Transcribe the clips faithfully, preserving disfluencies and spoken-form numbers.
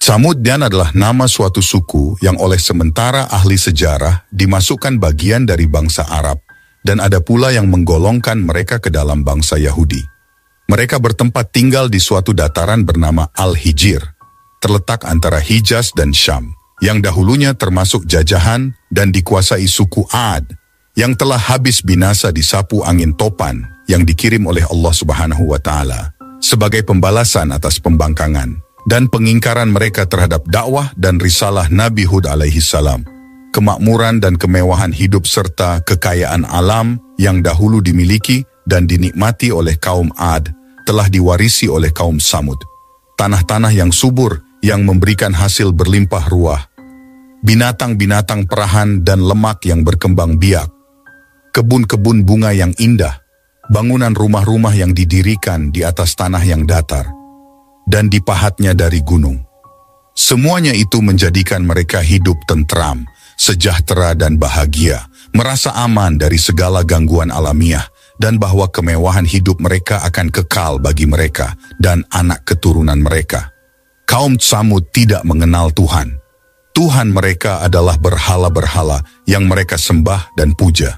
Tsamudian adalah nama suatu suku yang oleh sementara ahli sejarah dimasukkan bagian dari bangsa Arab, dan ada pula yang menggolongkan mereka ke dalam bangsa Yahudi. Mereka bertempat tinggal di suatu dataran bernama Al-Hijir, terletak antara Hijaz dan Syam, yang dahulunya termasuk jajahan dan dikuasai suku Ad, yang telah habis binasa disapu angin topan yang dikirim oleh Allah Subhanahu wa Ta'ala sebagai pembalasan atas pembangkangan dan pengingkaran mereka terhadap dakwah dan risalah Nabi Hud alaihi salam. Kemakmuran dan kemewahan hidup serta kekayaan alam yang dahulu dimiliki dan dinikmati oleh kaum Ad telah diwarisi oleh kaum Tsamud. Tanah-tanah yang subur yang memberikan hasil berlimpah ruah, binatang-binatang perahan dan lemak yang berkembang biak, kebun-kebun bunga yang indah, bangunan rumah-rumah yang didirikan di atas tanah yang datar, dan dipahatnya dari gunung. Semuanya itu menjadikan mereka hidup tentram, sejahtera dan bahagia, merasa aman dari segala gangguan alamiah, dan bahwa kemewahan hidup mereka akan kekal bagi mereka dan anak keturunan mereka. Kaum Tsamud tidak mengenal Tuhan. Tuhan mereka adalah berhala-berhala yang mereka sembah dan puja.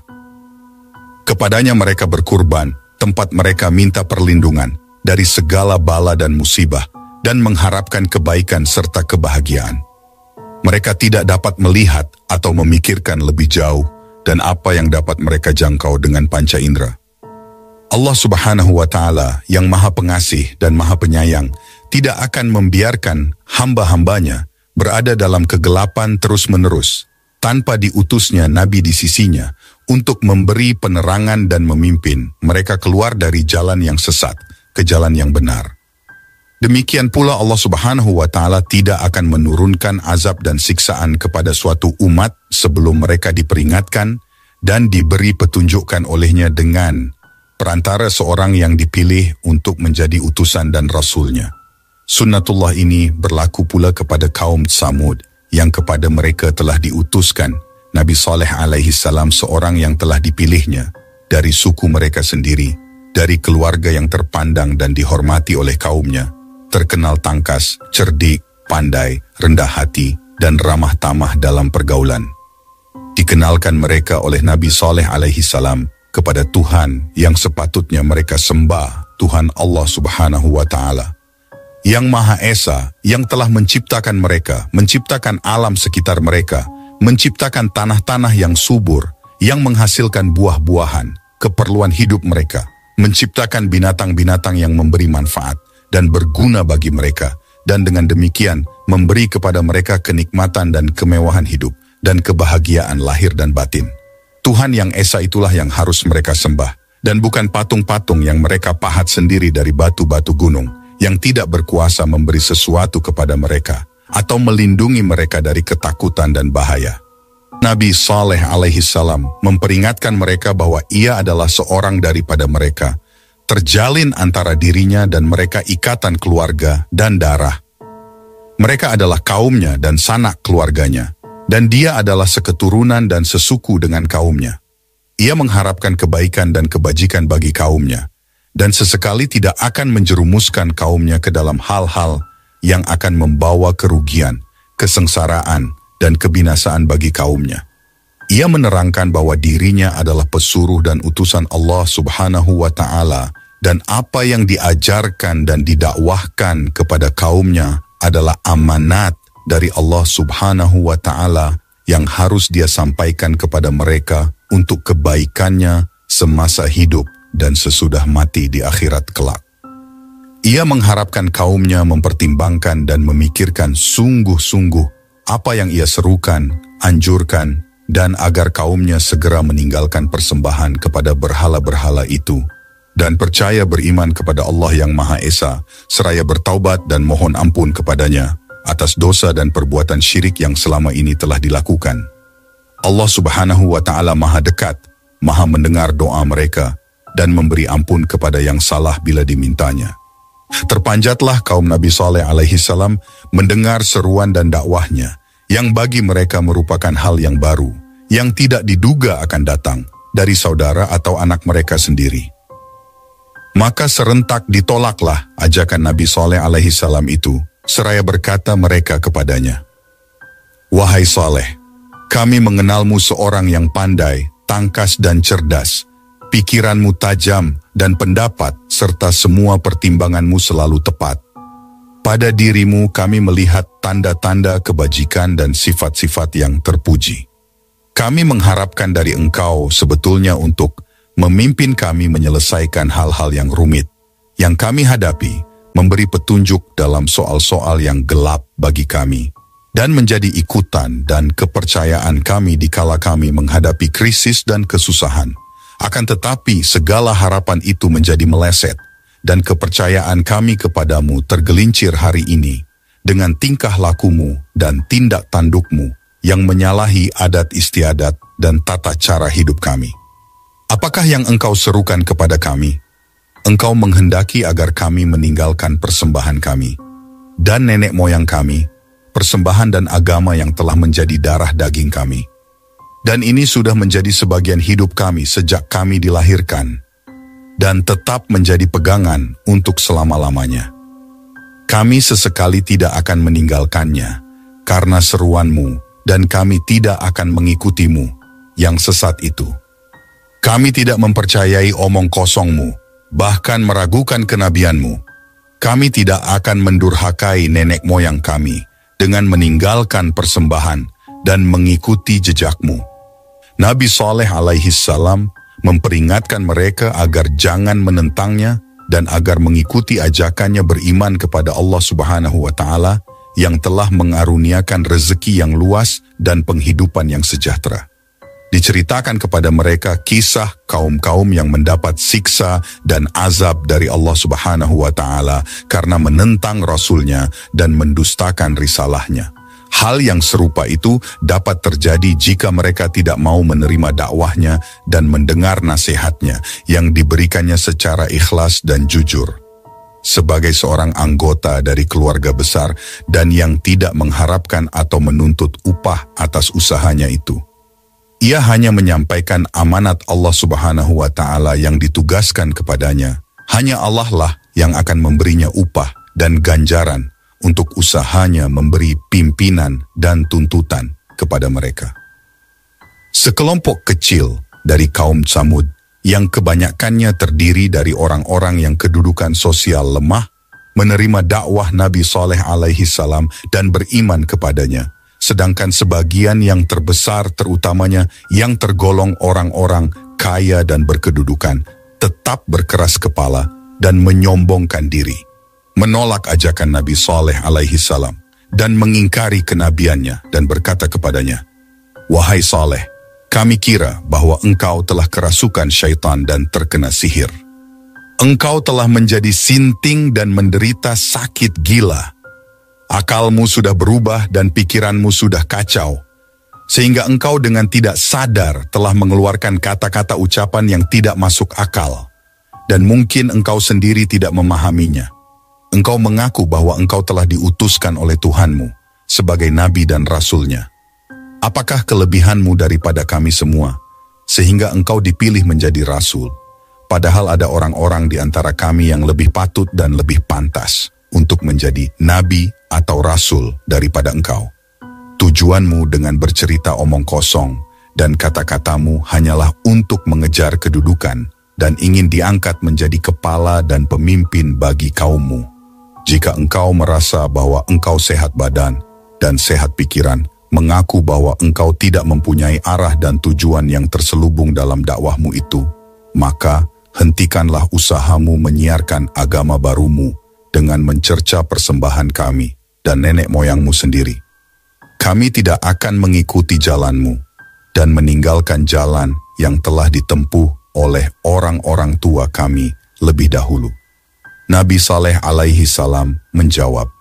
Kepadanya mereka berkurban, tempat mereka minta perlindungan dari segala bala dan musibah, dan mengharapkan kebaikan serta kebahagiaan. Mereka tidak dapat melihat atau memikirkan lebih jauh, dan apa yang dapat mereka jangkau dengan panca indera. Allah Subhanahu wa Ta'ala yang Maha Pengasih dan Maha Penyayang tidak akan membiarkan hamba-hambanya berada dalam kegelapan terus-menerus, tanpa diutusnya Nabi di sisinya untuk memberi penerangan dan memimpin mereka keluar dari jalan yang sesat ke jalan yang benar. Demikian pula Allah Subhanahu wa Ta'ala tidak akan menurunkan azab dan siksaan kepada suatu umat sebelum mereka diperingatkan dan diberi petunjukkan olehnya dengan perantara seorang yang dipilih untuk menjadi utusan dan rasulnya. Sunnatullah ini berlaku pula kepada kaum Tsamud, yang kepada mereka telah diutuskan Nabi Saleh alaihi salam, seorang yang telah dipilihnya dari suku mereka sendiri, dari keluarga yang terpandang dan dihormati oleh kaumnya, terkenal tangkas, cerdik, pandai, rendah hati, dan ramah tamah dalam pergaulan. Dikenalkan mereka oleh Nabi Saleh alaihi salam kepada Tuhan yang sepatutnya mereka sembah, Tuhan Allah Subhanahu wa Ta'ala, yang Maha Esa, yang telah menciptakan mereka, menciptakan alam sekitar mereka, menciptakan tanah-tanah yang subur, yang menghasilkan buah-buahan, keperluan hidup mereka, menciptakan binatang-binatang yang memberi manfaat dan berguna bagi mereka, dan dengan demikian memberi kepada mereka kenikmatan dan kemewahan hidup, dan kebahagiaan lahir dan batin. Tuhan yang Esa itulah yang harus mereka sembah, dan bukan patung-patung yang mereka pahat sendiri dari batu-batu gunung, yang tidak berkuasa memberi sesuatu kepada mereka, atau melindungi mereka dari ketakutan dan bahaya. Nabi Saleh alaihi salam memperingatkan mereka bahwa ia adalah seorang daripada mereka, terjalin antara dirinya dan mereka ikatan keluarga dan darah. Mereka adalah kaumnya dan sanak keluarganya, dan dia adalah seketurunan dan sesuku dengan kaumnya. Ia mengharapkan kebaikan dan kebajikan bagi kaumnya, dan sesekali tidak akan menjerumuskan kaumnya ke dalam hal-hal yang akan membawa kerugian, kesengsaraan, dan kebinasaan bagi kaumnya. Ia menerangkan bahwa dirinya adalah pesuruh dan utusan Allah Subhanahu wa Ta'ala, dan apa yang diajarkan dan didakwahkan kepada kaumnya adalah amanat dari Allah Subhanahu wa Ta'ala yang harus dia sampaikan kepada mereka untuk kebaikannya semasa hidup dan sesudah mati di akhirat kelak. Ia mengharapkan kaumnya mempertimbangkan dan memikirkan sungguh-sungguh apa yang ia serukan, anjurkan, dan agar kaumnya segera meninggalkan persembahan kepada berhala-berhala itu, dan percaya beriman kepada Allah yang Maha Esa, seraya bertaubat dan mohon ampun kepadanya atas dosa dan perbuatan syirik yang selama ini telah dilakukan. Allah Subhanahu wa Ta'ala Maha dekat, Maha mendengar doa mereka, dan memberi ampun kepada yang salah bila dimintanya. Terpanjatlah kaum Nabi Saleh alaihi salam mendengar seruan dan dakwahnya, yang bagi mereka merupakan hal yang baru, yang tidak diduga akan datang dari saudara atau anak mereka sendiri. Maka serentak ditolaklah ajakan Nabi Saleh alaihi salam itu, seraya berkata mereka kepadanya, "Wahai Saleh, kami mengenalmu seorang yang pandai, tangkas dan cerdas. Pikiranmu tajam dan pendapat serta semua pertimbanganmu selalu tepat. Pada dirimu kami melihat tanda-tanda kebajikan dan sifat-sifat yang terpuji. Kami mengharapkan dari engkau sebetulnya untuk memimpin kami menyelesaikan hal-hal yang rumit, yang kami hadapi, memberi petunjuk dalam soal-soal yang gelap bagi kami, dan menjadi ikutan dan kepercayaan kami dikala kami menghadapi krisis dan kesusahan. Akan tetapi segala harapan itu menjadi meleset, dan kepercayaan kami kepadamu tergelincir hari ini dengan tingkah lakumu dan tindak tandukmu yang menyalahi adat istiadat dan tata cara hidup kami. Apakah yang engkau serukan kepada kami? Engkau menghendaki agar kami meninggalkan persembahan kami dan nenek moyang kami, persembahan dan agama yang telah menjadi darah daging kami. Dan ini sudah menjadi sebagian hidup kami sejak kami dilahirkan, dan tetap menjadi pegangan untuk selama-lamanya. Kami sesekali tidak akan meninggalkannya, karena seruanmu, dan kami tidak akan mengikutimu, yang sesat itu. Kami tidak mempercayai omong kosongmu, bahkan meragukan kenabianmu. Kami tidak akan mendurhakai nenek moyang kami, dengan meninggalkan persembahan, dan mengikuti jejakmu." Nabi Saleh alaihi salam memperingatkan mereka agar jangan menentangnya dan agar mengikuti ajakannya beriman kepada Allah Subhanahu wa Ta'ala yang telah mengaruniakan rezeki yang luas dan penghidupan yang sejahtera. Diceritakan kepada mereka kisah kaum-kaum yang mendapat siksa dan azab dari Allah Subhanahu wa Ta'ala karena menentang Rasulnya dan mendustakan risalahnya. Hal yang serupa itu dapat terjadi jika mereka tidak mau menerima dakwahnya dan mendengar nasihatnya yang diberikannya secara ikhlas dan jujur. Sebagai seorang anggota dari keluarga besar dan yang tidak mengharapkan atau menuntut upah atas usahanya itu, ia hanya menyampaikan amanat Allah Subhanahu wa Ta'ala yang ditugaskan kepadanya. Hanya Allah lah yang akan memberinya upah dan ganjaran untuk usahanya memberi pimpinan dan tuntutan kepada mereka. Sekelompok kecil dari kaum Tsamud yang kebanyakannya terdiri dari orang-orang yang kedudukan sosial lemah menerima dakwah Nabi Saleh alaihi salam dan beriman kepadanya, sedangkan sebagian yang terbesar terutamanya yang tergolong orang-orang kaya dan berkedudukan tetap berkeras kepala dan menyombongkan diri, menolak ajakan Nabi Saleh alaihi salam dan mengingkari kenabiannya dan berkata kepadanya, "Wahai Saleh, kami kira bahwa engkau telah kerasukan syaitan dan terkena sihir. Engkau telah menjadi sinting dan menderita sakit gila. Akalmu sudah berubah dan pikiranmu sudah kacau, sehingga engkau dengan tidak sadar telah mengeluarkan kata-kata ucapan yang tidak masuk akal, dan mungkin engkau sendiri tidak memahaminya. Engkau mengaku bahwa engkau telah diutuskan oleh Tuhanmu sebagai nabi dan rasulnya. Apakah kelebihanmu daripada kami semua, sehingga engkau dipilih menjadi rasul, padahal ada orang-orang di antara kami yang lebih patut dan lebih pantas untuk menjadi nabi atau rasul daripada engkau? Tujuanmu dengan bercerita omong kosong dan kata-katamu hanyalah untuk mengejar kedudukan dan ingin diangkat menjadi kepala dan pemimpin bagi kaummu. Jika engkau merasa bahwa engkau sehat badan dan sehat pikiran, mengaku bahwa engkau tidak mempunyai arah dan tujuan yang terselubung dalam dakwahmu itu, maka hentikanlah usahamu menyiarkan agama barumu dengan mencerca persembahan kami dan nenek moyangmu sendiri. Kami tidak akan mengikuti jalanmu dan meninggalkan jalan yang telah ditempuh oleh orang-orang tua kami lebih dahulu." Nabi Saleh alaihi salam menjawab,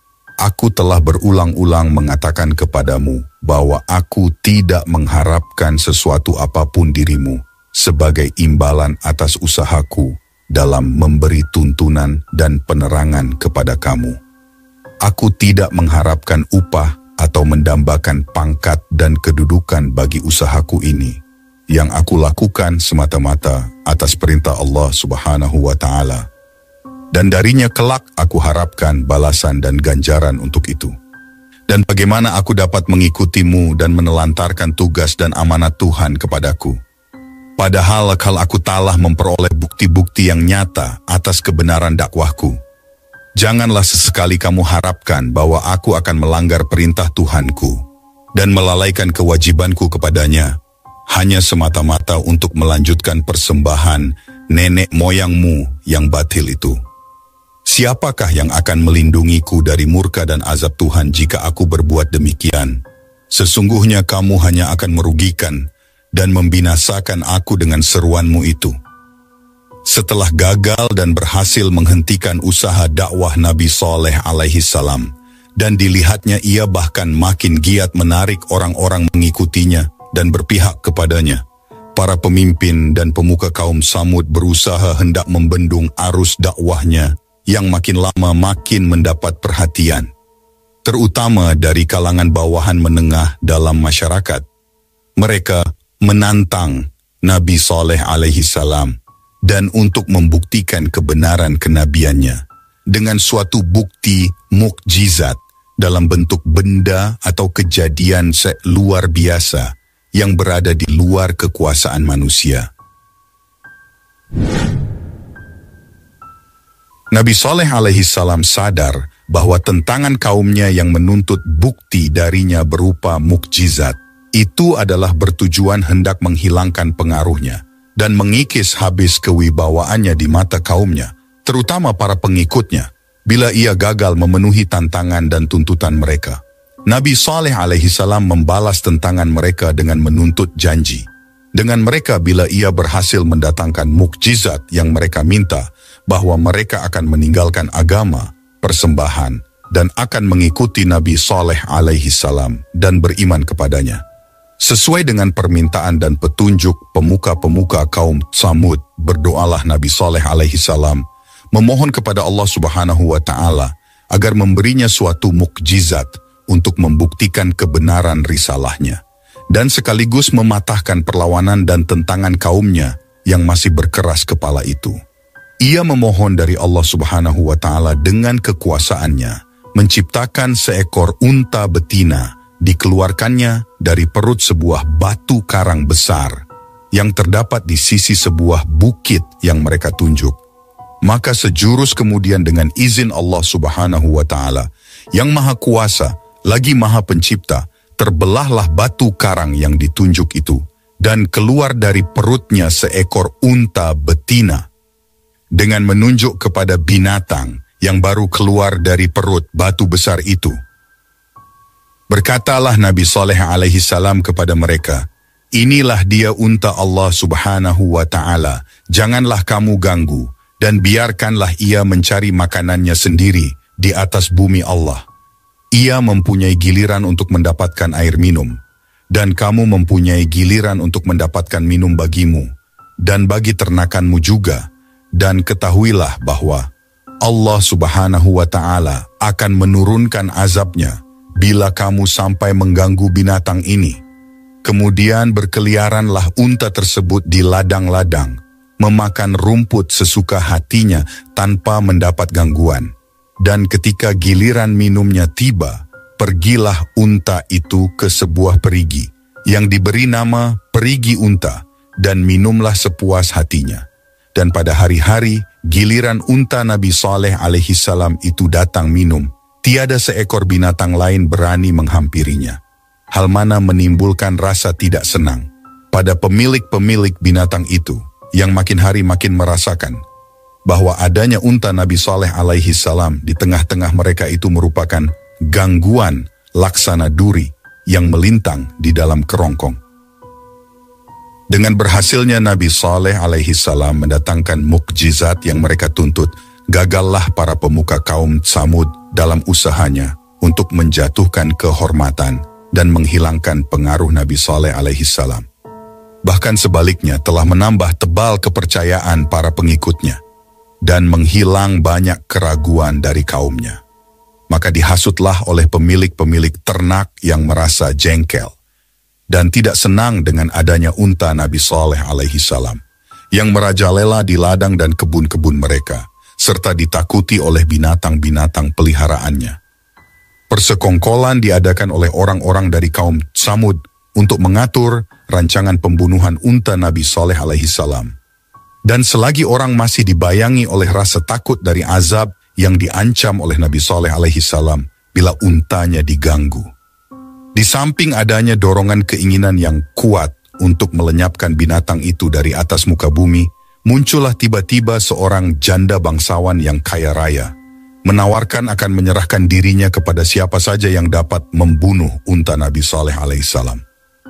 "Aku telah berulang-ulang mengatakan kepadamu bahwa aku tidak mengharapkan sesuatu apapun dirimu sebagai imbalan atas usahaku dalam memberi tuntunan dan penerangan kepada kamu. Aku tidak mengharapkan upah atau mendambakan pangkat dan kedudukan bagi usahaku ini. Yang aku lakukan semata-mata atas perintah Allah Subhanahu wa Ta'ala. dan darinya kelak aku harapkan balasan dan ganjaran untuk itu. Dan bagaimana aku dapat mengikutimu dan menelantarkan tugas dan amanat Tuhan kepadaku? Padahal kalau aku telah memperoleh bukti-bukti yang nyata atas kebenaran dakwahku. Janganlah sesekali kamu harapkan bahwa aku akan melanggar perintah Tuhanku dan melalaikan kewajibanku kepadanya, hanya semata-mata untuk melanjutkan persembahan nenek moyangmu yang batil itu. Siapakah yang akan melindungiku dari murka dan azab Tuhan jika aku berbuat demikian? Sesungguhnya kamu hanya akan merugikan dan membinasakan aku dengan seruanmu itu. Setelah gagal dan berhasil menghentikan usaha dakwah Nabi Saleh alaihi salam, dan dilihatnya ia bahkan makin giat menarik orang-orang mengikutinya dan berpihak kepadanya, para pemimpin dan pemuka kaum Samud berusaha hendak membendung arus dakwahnya yang makin lama makin mendapat perhatian, terutama dari kalangan bawahan menengah dalam masyarakat. Mereka menantang Nabi Saleh alaihi salam dan untuk membuktikan kebenaran kenabiannya dengan suatu bukti mukjizat dalam bentuk benda atau kejadian luar biasa yang berada di luar kekuasaan manusia. Nabi Saleh alaihi salam sadar bahwa tentangan kaumnya yang menuntut bukti darinya berupa mukjizat itu adalah bertujuan hendak menghilangkan pengaruhnya dan mengikis habis kewibawaannya di mata kaumnya, terutama para pengikutnya, bila ia gagal memenuhi tantangan dan tuntutan mereka. Nabi Saleh alaihi salam membalas tentangan mereka dengan menuntut janji. Dengan mereka bila ia berhasil mendatangkan mukjizat yang mereka minta, bahwa mereka akan meninggalkan agama, persembahan, dan akan mengikuti Nabi Saleh alaihi salam dan beriman kepadanya. Sesuai dengan permintaan dan petunjuk pemuka-pemuka kaum Samud, berdoalah Nabi Saleh alaihi salam memohon kepada Allah Subhanahu wa Ta'ala agar memberinya suatu mukjizat untuk membuktikan kebenaran risalahnya, dan sekaligus mematahkan perlawanan dan tentangan kaumnya yang masih berkeras kepala itu. Ia memohon dari Allah Subhanahu wa Ta'ala dengan kekuasaannya, menciptakan seekor unta betina, dikeluarkannya dari perut sebuah batu karang besar yang terdapat di sisi sebuah bukit yang mereka tunjuk. Maka sejurus kemudian dengan izin Allah Subhanahu wa Ta'ala yang maha kuasa lagi maha pencipta, terbelahlah batu karang yang ditunjuk itu, dan keluar dari perutnya seekor unta betina dengan menunjuk kepada binatang yang baru keluar dari perut batu besar itu. Berkatalah Nabi Saleh alaihi salam kepada mereka, inilah dia unta Allah Subhanahu wa Ta'ala, janganlah kamu ganggu, dan biarkanlah ia mencari makanannya sendiri di atas bumi Allah. Ia mempunyai giliran untuk mendapatkan air minum, dan kamu mempunyai giliran untuk mendapatkan minum bagimu, dan bagi ternakanmu juga, dan ketahuilah bahwa Allah Subhanahu wa Ta'ala akan menurunkan azabnya bila kamu sampai mengganggu binatang ini. Kemudian berkeliaranlah unta tersebut di ladang-ladang, memakan rumput sesuka hatinya tanpa mendapat gangguan. Dan ketika giliran minumnya tiba, pergilah unta itu ke sebuah perigi, yang diberi nama perigi unta, dan minumlah sepuas hatinya. Dan pada hari-hari, giliran unta Nabi Saleh alaihi salam itu datang minum, tiada seekor binatang lain berani menghampirinya. Hal mana menimbulkan rasa tidak senang pada pemilik-pemilik binatang itu, yang makin hari makin merasakan bahwa adanya unta Nabi Saleh alaihi salam di tengah-tengah mereka itu merupakan gangguan laksana duri yang melintang di dalam kerongkong. Dengan berhasilnya Nabi Saleh alaihi salam mendatangkan mukjizat yang mereka tuntut, gagallah para pemuka kaum Samud dalam usahanya untuk menjatuhkan kehormatan dan menghilangkan pengaruh Nabi Saleh alaihi salam. Bahkan sebaliknya telah menambah tebal kepercayaan para pengikutnya dan menghilang banyak keraguan dari kaumnya. Maka dihasutlah oleh pemilik-pemilik ternak yang merasa jengkel dan tidak senang dengan adanya unta Nabi Saleh alaihi salam yang merajalela di ladang dan kebun-kebun mereka, serta ditakuti oleh binatang-binatang peliharaannya. Persekongkolan diadakan oleh orang-orang dari kaum Tsamud untuk mengatur rancangan pembunuhan unta Nabi Saleh alaihi salam. Dan selagi orang masih dibayangi oleh rasa takut dari azab yang diancam oleh Nabi Saleh alaihi salam bila untanya diganggu. Di samping adanya dorongan keinginan yang kuat untuk melenyapkan binatang itu dari atas muka bumi, muncullah tiba-tiba seorang janda bangsawan yang kaya raya, menawarkan akan menyerahkan dirinya kepada siapa saja yang dapat membunuh unta Nabi Saleh alaihissalam.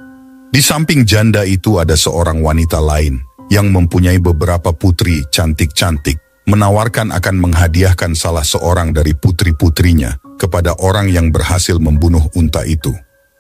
Di samping janda itu ada seorang wanita lain yang mempunyai beberapa putri cantik-cantik, menawarkan akan menghadiahkan salah seorang dari putri-putrinya kepada orang yang berhasil membunuh unta itu.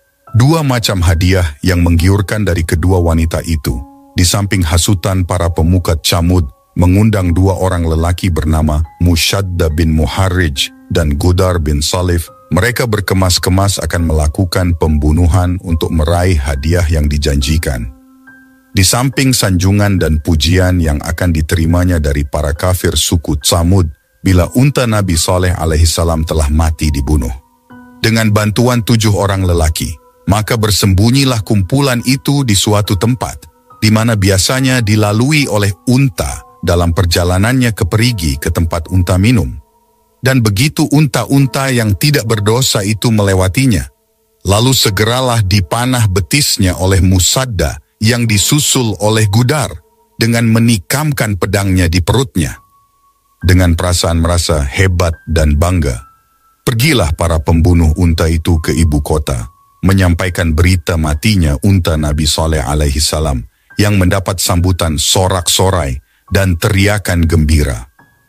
Dua macam hadiah yang menggiurkan dari kedua wanita itu, di samping hasutan para pemuka Tsamud, mengundang dua orang lelaki bernama Mushadda bin Muharrij dan Gudar bin Salif. Mereka berkemas-kemas akan melakukan pembunuhan untuk meraih hadiah yang dijanjikan. Di samping sanjungan dan pujian yang akan diterimanya dari para kafir suku Tsamud bila unta Nabi Saleh alaihissalam telah mati dibunuh. Dengan bantuan tujuh orang lelaki, maka bersembunyilah kumpulan itu di suatu tempat, di mana biasanya dilalui oleh unta dalam perjalanannya ke perigi ke tempat unta minum. Dan begitu unta-unta yang tidak berdosa itu melewatinya, lalu segeralah dipanah betisnya oleh Musadda yang disusul oleh Gudar dengan menikamkan pedangnya di perutnya. Dengan perasaan merasa hebat dan bangga, pergilah para pembunuh unta itu ke ibu kota, menyampaikan berita matinya unta Nabi Saleh alaihi salam yang mendapat sambutan sorak-sorai dan teriakan gembira.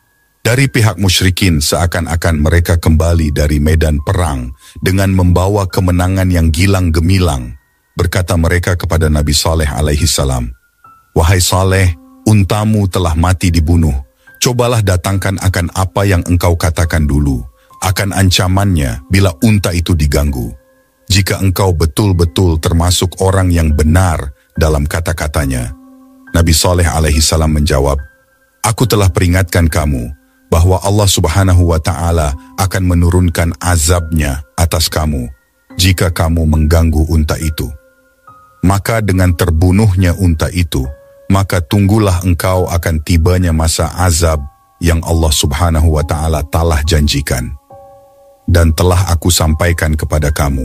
Dari pihak musyrikin seakan-akan mereka kembali dari medan perang dengan membawa kemenangan yang gilang gemilang. Berkata mereka kepada Nabi Saleh alaihi salam, "Wahai Saleh, untamu telah mati dibunuh. Cobalah datangkan akan apa yang engkau katakan dulu, akan ancamannya bila unta itu diganggu. Jika engkau betul-betul termasuk orang yang benar dalam kata-katanya." Nabi Saleh alaihi salam menjawab, "Aku telah peringatkan kamu bahwa Allah subhanahu wa ta'ala akan menurunkan azabnya atas kamu jika kamu mengganggu unta itu. Maka dengan terbunuhnya unta itu, maka tunggulah engkau akan tibanya masa azab yang Allah subhanahu wa ta'ala telah janjikan. Dan telah aku sampaikan kepada kamu,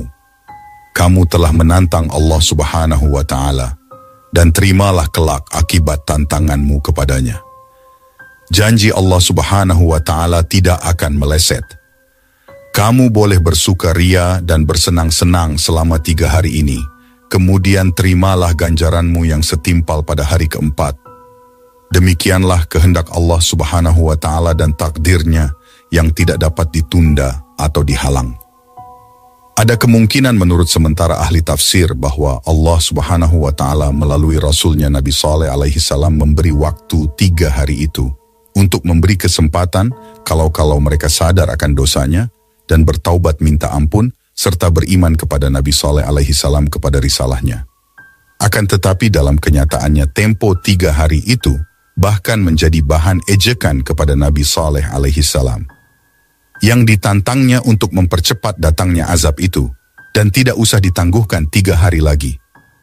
kamu telah menantang Allah subhanahu wa ta'ala, dan terimalah kelak akibat tantanganmu kepadanya. Janji Allah subhanahu wa ta'ala tidak akan meleset. Kamu boleh bersukaria dan bersenang-senang selama tiga hari ini, kemudian terimalah ganjaranmu yang setimpal pada hari keempat. Demikianlah kehendak Allah subhanahu wa ta'ala dan takdirnya yang tidak dapat ditunda atau dihalang." Ada kemungkinan menurut sementara ahli tafsir bahwa Allah subhanahu wa ta'ala melalui Rasulnya Nabi Saleh alaihi salam memberi waktu tiga hari itu untuk memberi kesempatan kalau-kalau mereka sadar akan dosanya dan bertaubat minta ampun serta beriman kepada Nabi Saleh alaihi salam kepada risalahnya. Akan tetapi dalam kenyataannya tempo tiga hari itu bahkan menjadi bahan ejekan kepada Nabi Saleh alaihi salam, yang ditantangnya untuk mempercepat datangnya azab itu dan tidak usah ditangguhkan tiga hari lagi.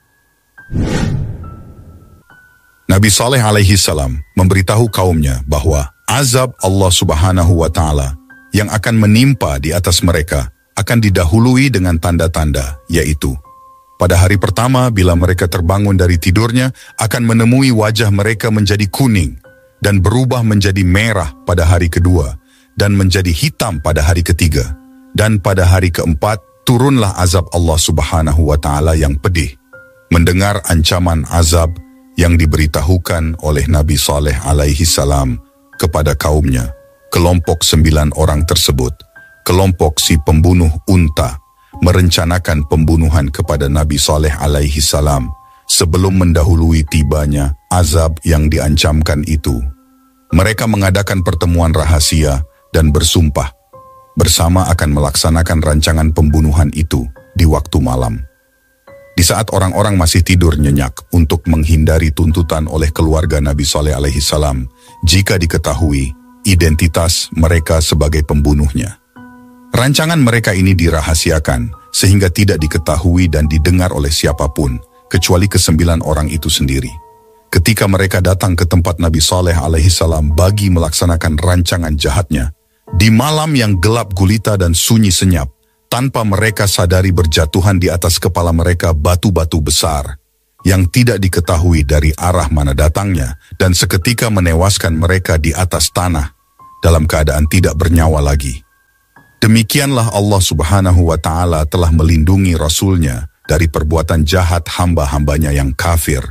Nabi Saleh alaihi salam memberitahu kaumnya bahwa azab Allah subhanahu wa ta'ala yang akan menimpa di atas mereka akan didahului dengan tanda-tanda, yaitu pada hari pertama bila mereka terbangun dari tidurnya akan menemui wajah mereka menjadi kuning dan berubah menjadi merah pada hari kedua dan menjadi hitam pada hari ketiga, dan pada hari keempat turunlah azab Allah subhanahu wa ta'ala yang pedih. Mendengar ancaman azab yang diberitahukan oleh Nabi Saleh alaihi salam kepada kaumnya, kelompok sembilan orang tersebut, kelompok si pembunuh unta, merencanakan pembunuhan kepada Nabi Saleh alaihi salam sebelum mendahului tibanya azab yang diancamkan itu. Mereka mengadakan pertemuan rahasia dan bersumpah bersama akan melaksanakan rancangan pembunuhan itu di waktu malam. Di saat orang-orang masih tidur nyenyak untuk menghindari tuntutan oleh keluarga Nabi Saleh alaihi salam, jika diketahui identitas mereka sebagai pembunuhnya. Rancangan mereka ini dirahasiakan sehingga tidak diketahui dan didengar oleh siapapun, kecuali kesembilan orang itu sendiri. Ketika mereka datang ke tempat Nabi Saleh alaihi salam bagi melaksanakan rancangan jahatnya, di malam yang gelap gulita dan sunyi senyap, tanpa mereka sadari berjatuhan di atas kepala mereka batu-batu besar, yang tidak diketahui dari arah mana datangnya, dan seketika menewaskan mereka di atas tanah, dalam keadaan tidak bernyawa lagi. Demikianlah Allah subhanahu wa ta'ala telah melindungi Rasulnya dari perbuatan jahat hamba-hambanya yang kafir.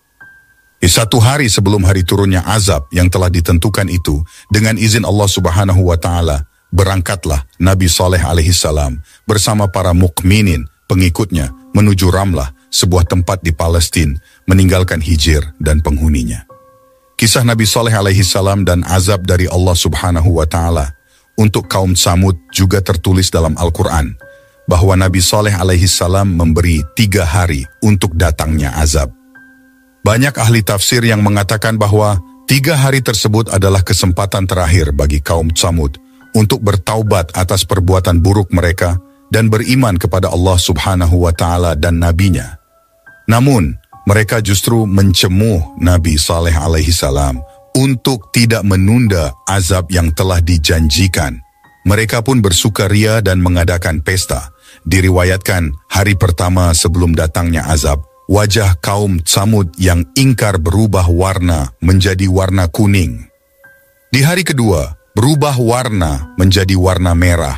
Di satu hari sebelum hari turunnya azab yang telah ditentukan itu, dengan izin Allah subhanahu wa ta'ala, berangkatlah Nabi Saleh alaihi salam bersama para mukminin, pengikutnya, menuju Ramlah, sebuah tempat di Palestina, meninggalkan Hijr dan penghuninya. Kisah Nabi Saleh alaihi salam dan azab dari Allah subhanahu wa ta'ala untuk kaum Tsamud juga tertulis dalam Al-Quran, bahwa Nabi Saleh alaihi salam memberi tiga hari untuk datangnya azab. Banyak ahli tafsir yang mengatakan bahwa tiga hari tersebut adalah kesempatan terakhir bagi kaum Tsamud untuk bertaubat atas perbuatan buruk mereka dan beriman kepada Allah subhanahu wa ta'ala dan nabinya. Namun, mereka justru mencemuh Nabi Saleh alaihi salam untuk tidak menunda azab yang telah dijanjikan. Mereka pun bersukaria dan mengadakan pesta. Diriwayatkan hari pertama sebelum datangnya azab, wajah kaum Tsamud yang ingkar berubah warna menjadi warna kuning. Di hari kedua, berubah warna menjadi warna merah.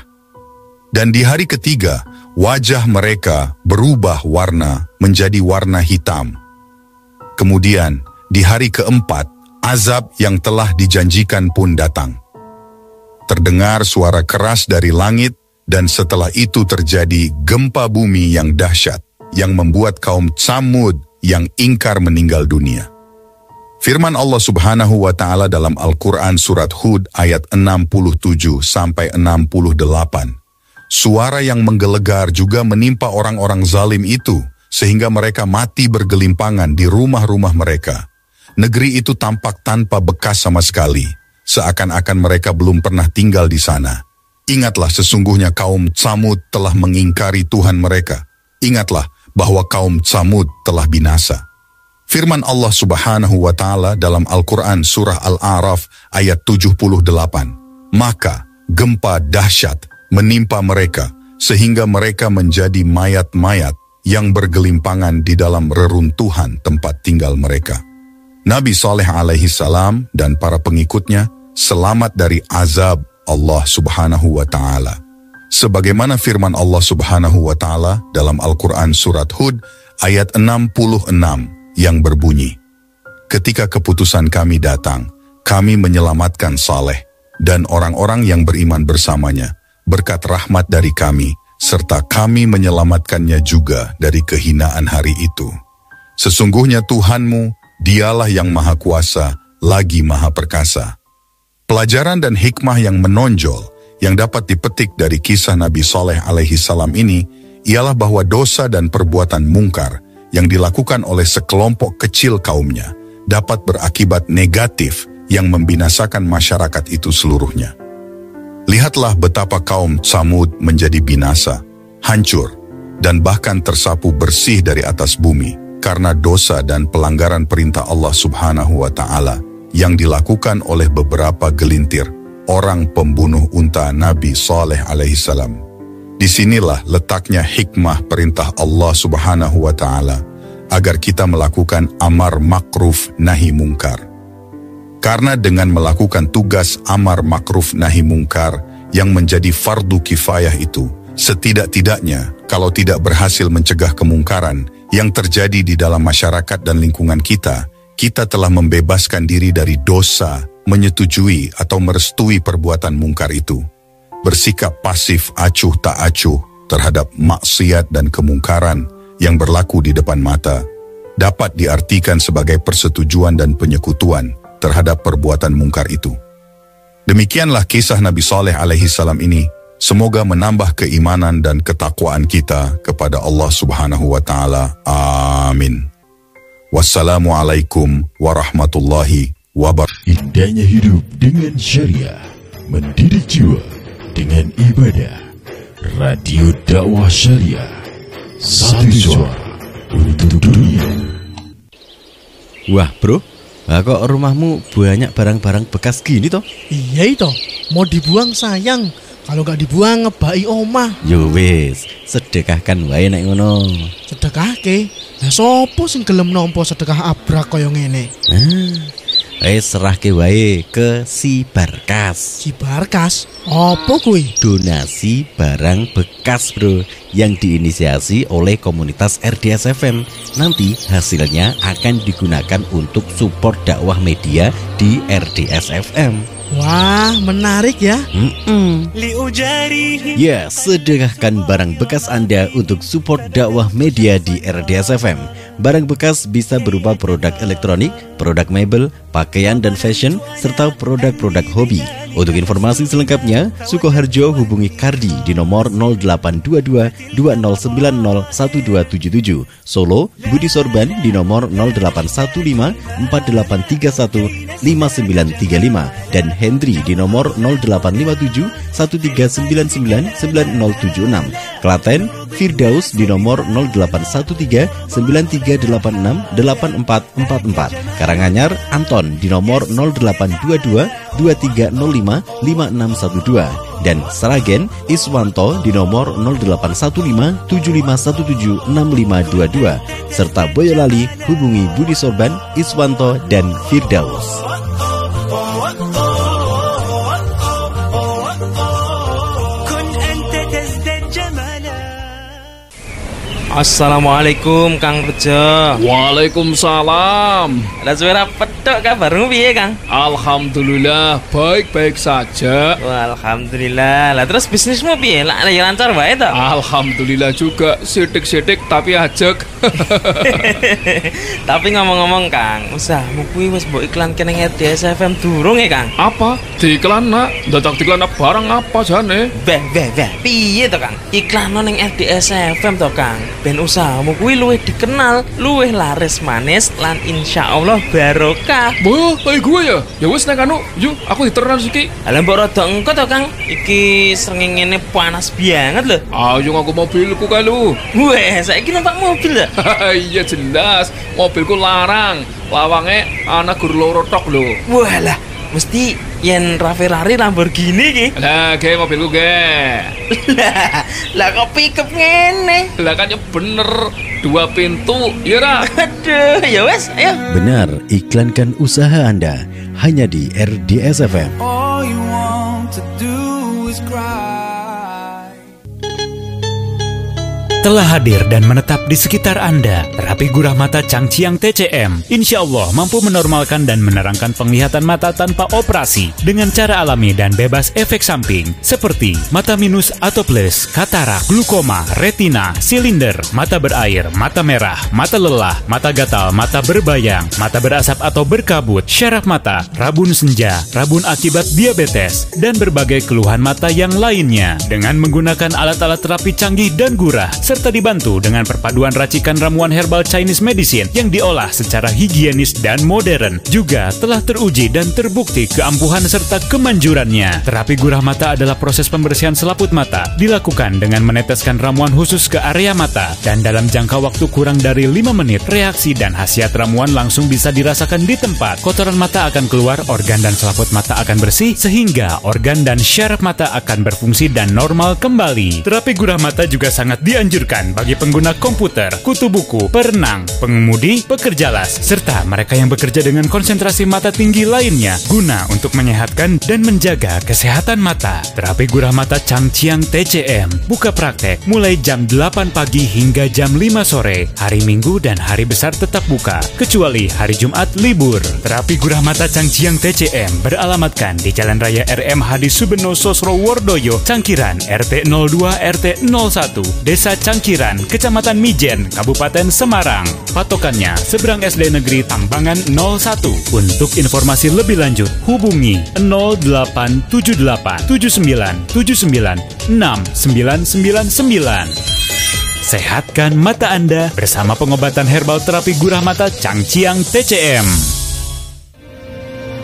Dan di hari ketiga, wajah mereka berubah warna menjadi warna hitam. Kemudian, di hari keempat, azab yang telah dijanjikan pun datang. Terdengar suara keras dari langit, dan setelah itu terjadi gempa bumi yang dahsyat, yang membuat kaum Tsamud yang ingkar meninggal dunia. Firman Allah subhanahu wa ta'ala dalam Al-Quran surat Hud ayat enam puluh tujuh sampai enam puluh delapan. Suara yang menggelegar juga menimpa orang-orang zalim itu, sehingga mereka mati bergelimpangan di rumah-rumah mereka. Negeri itu tampak tanpa bekas sama sekali, seakan-akan mereka belum pernah tinggal di sana. Ingatlah sesungguhnya kaum Tsamud telah mengingkari Tuhan mereka. Ingatlah bahwa kaum Tsamud telah binasa. Firman Allah subhanahu wa ta'ala dalam Al-Quran surah Al-A'raf ayat tujuh puluh delapan. Maka gempa dahsyat menimpa mereka, sehingga mereka menjadi mayat-mayat yang bergelimpangan di dalam reruntuhan tempat tinggal mereka. Nabi Saleh alaihi salam dan para pengikutnya selamat dari azab Allah subhanahu wa ta'ala. Sebagaimana firman Allah subhanahu wa ta'ala dalam Al-Quran surat Hud ayat enam puluh enam yang berbunyi, ketika keputusan kami datang, kami menyelamatkan Saleh dan orang-orang yang beriman bersamanya berkat rahmat dari kami, serta kami menyelamatkannya juga dari kehinaan hari itu. Sesungguhnya Tuhanmu, Dialah yang maha kuasa, lagi maha perkasa. Pelajaran dan hikmah yang menonjol yang dapat dipetik dari kisah Nabi Saleh alaihi salam ini ialah bahwa dosa dan perbuatan mungkar yang dilakukan oleh sekelompok kecil kaumnya dapat berakibat negatif yang membinasakan masyarakat itu seluruhnya. Lihatlah betapa kaum Tsamud menjadi binasa, hancur, dan bahkan tersapu bersih dari atas bumi karena dosa dan pelanggaran perintah Allah subhanahu wa ta'ala yang dilakukan oleh beberapa gelintir orang pembunuh unta Nabi Saleh alaihi salam. Disinilah letaknya hikmah perintah Allah subhanahu wa ta'ala agar kita melakukan amar makruf nahi mungkar. Karena dengan melakukan tugas amar makruf nahi mungkar yang menjadi fardu kifayah itu, setidak-tidaknya kalau tidak berhasil mencegah kemungkaran yang terjadi di dalam masyarakat dan lingkungan kita, kita telah membebaskan diri dari dosa, menyetujui atau merestui perbuatan mungkar itu. Bersikap pasif acuh tak acuh terhadap maksiat dan kemungkaran yang berlaku di depan mata dapat diartikan sebagai persetujuan dan penyekutuan terhadap perbuatan mungkar itu. Demikianlah kisah Nabi Saleh alaihi salam ini. Semoga menambah keimanan dan ketakwaan kita kepada Allah subhanahu wa ta'ala. Amin. Wassalamualaikum warahmatullahi wabarakatuh. Indahnya hidup dengan syariah, mendidik jiwa dengan ibadah. Radio dakwah syariah, satu suara untuk dunia. Wah bro, nah kok rumahmu banyak barang-barang bekas gini toh? Iya itu, mau dibuang sayang. Kalau gak dibuang ngebai omah. Yo wis, sedekahkan wae nek ngono. Sedekahke? Lah sopo sing gelem nampa sedekah abrak kaya ngene? Ah, eh serahke wae ke si Barkas. Si Barkas? Apa kuwi? Donasi barang bekas bro, yang diinisiasi oleh komunitas R D S F M. Nanti hasilnya akan digunakan untuk support dakwah media di R D S F M. Wah, menarik ya. Mm-mm. Ya, sedekahkan barang bekas Anda untuk support dakwah media di R D S F M. Barang bekas bisa berupa produk elektronik, produk mebel, pakaian dan fashion, serta produk-produk hobi. Untuk informasi selengkapnya, Sukoharjo hubungi Kardi di nomor nol delapan dua dua dua nol sembilan nol satu dua tujuh tujuh. Solo, Budi Sorban di nomor nol delapan satu lima empat delapan tiga satu lima sembilan tiga lima dan Hendri di nomor nol delapan lima tujuh satu tiga sembilan sembilan sembilan nol tujuh enam. Klaten, Firdaus di nomor nol delapan satu tiga sembilan tiga delapan enam delapan empat empat empat. Karanganyar, Anton di nomor nol delapan dua dua dua tiga nol lima lima enam satu dua dan Sragen, Iswanto di nomor nol delapan satu lima tujuh lima satu tujuh enam lima dua dua serta Boyolali hubungi Budi Sorban, Iswanto dan Firdaus. Assalamualaikum Kang Rejo. Waalaikumsalam. Ada suara petok kabarmu piye Kang? Alhamdulillah baik-baik saja. Wah, alhamdulillah. Lah terus bisnismu piye? Lah lancar wae to? Alhamdulillah juga, sidik-sidik tapi ajek. Tapi ngomong-ngomong Kang, usahamu kuwi wis mbok iklanke ning R D S F M durung ya Kang? Apa? Diiklan nak? Dadak diiklan barang apa jane? Beh beh beh. Piye to Kang? Iklan ning R D S F M to Kang. Ben usahamu kuwi luwih dikenal, luwih laris manis lan insyaallah barokah. Wah, kayak gue ya? Ya wis nek anu, yuk aku diteran iki. Lah mbok rada engko to Kang. Iki srengenge panas banget lho. Ayo ngaku mobilku kae lu. Weh, saiki numpak mobil lho. Iya jelas, mobilku larang. Lawange ana gur loro tok lho. Walah, mesti yen Ferrari Lamborghini ki. Lah, ge mobilku ge. Lah, lah kok pickup ngene? Lah kan ya bener, dua pintu, iya ra? Aduh, ya wes, ayo. Benar, iklankan usaha Anda hanya di R D S F M. All you want to do is cry. Telah hadir dan menetap di sekitar Anda, terapi gurah mata Changqiang T C M. Insya Allah mampu menormalkan dan menerangkan penglihatan mata tanpa operasi dengan cara alami dan bebas efek samping seperti mata minus atau plus, katarak, glukoma, retina, silinder, mata berair, mata merah, mata lelah, mata gatal, mata berbayang, mata berasap atau berkabut, syaraf mata, rabun senja, rabun akibat diabetes, dan berbagai keluhan mata yang lainnya dengan menggunakan alat-alat terapi canggih dan gurah, serta dibantu dengan perpaduan racikan ramuan herbal Chinese medicine yang diolah secara higienis dan modern. Juga telah teruji dan terbukti keampuhan serta kemanjurannya. Terapi gurah mata adalah proses pembersihan selaput mata, dilakukan dengan meneteskan ramuan khusus ke area mata, dan dalam jangka waktu kurang dari lima menit, reaksi dan khasiat ramuan langsung bisa dirasakan di tempat. Kotoran mata akan keluar, organ dan selaput mata akan bersih, sehingga organ dan syaraf mata akan berfungsi dan normal kembali. Terapi gurah mata juga sangat dianjurkan bagi pengguna komputer, kutu buku, perenang, pengemudi, pekerja las, serta mereka yang bekerja dengan konsentrasi mata tinggi lainnya, guna untuk menyehatkan dan menjaga kesehatan mata. Terapi gurah mata Changqiang T C M buka praktek mulai jam delapan pagi hingga jam lima sore, hari Minggu dan hari besar tetap buka, kecuali hari Jumat libur. Terapi gurah mata Changqiang T C M beralamatkan di Jalan Raya R M Hadi Subeno Sosrowardoyo, Cangkiran, R T nol dua R T nol satu, Desa Cangkiran, Kecamatan Mijen, Kabupaten Semarang. Patokannya seberang S D Negeri Tambangan nol satu. Untuk informasi lebih lanjut hubungi nol delapan tujuh delapan tujuh sembilan tujuh sembilan enam sembilan sembilan sembilan. Sehatkan mata Anda bersama pengobatan herbal terapi gurah mata Changqiang T C M.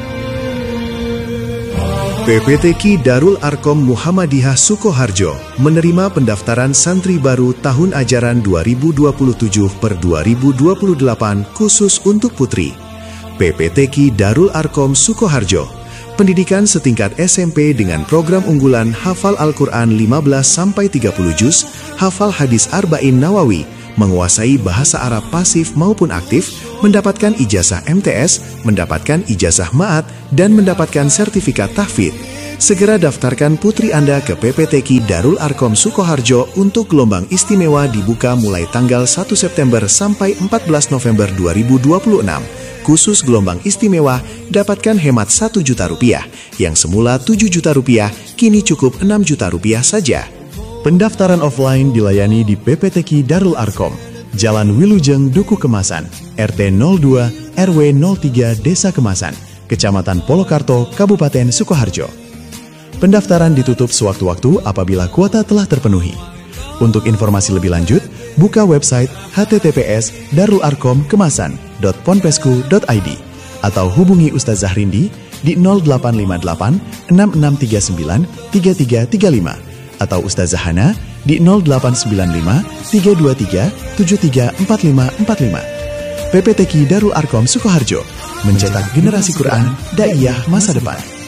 P P T Q Darul Arkom Muhammadiyah Sukoharjo menerima pendaftaran santri baru tahun ajaran dua ribu dua puluh tujuh per dua ribu dua puluh delapan khusus untuk putri. P P T Q Darul Arkom Sukoharjo, pendidikan setingkat S M P dengan program unggulan hafal Al-Quran lima belas sampai tiga puluh juz, hafal hadis Arba'in Nawawi, menguasai bahasa Arab pasif maupun aktif, mendapatkan ijazah M T S, mendapatkan ijazah Ma'at, dan mendapatkan sertifikat tahfidz. Segera daftarkan putri Anda ke P P T Q Darul Arkom Sukoharjo untuk gelombang istimewa dibuka mulai tanggal satu September sampai empat belas November dua ribu dua puluh enam. Khusus gelombang istimewa, dapatkan hemat satu juta rupiah, yang semula tujuh juta rupiah, kini cukup enam juta rupiah saja. Pendaftaran offline dilayani di P P T Q Darul Arkom, Jalan Wilujeng, Duku Kemasan, R T nol dua R W nol tiga Desa Kemasan, Kecamatan Polokarto, Kabupaten Sukoharjo. Pendaftaran ditutup sewaktu-waktu apabila kuota telah terpenuhi. Untuk informasi lebih lanjut, buka website h t t p s darul arkom kemasan dot ponpesku dot i d atau hubungi Ustaz Zahrindi di nol delapan lima delapan enam enam tiga sembilan tiga tiga tiga lima atau Ustaz Zahana di nol delapan sembilan lima tiga dua tiga tujuh tiga empat lima empat lima. P P T Q Darul Arkom Sukoharjo, mencetak generasi Quran, daiyah masa depan.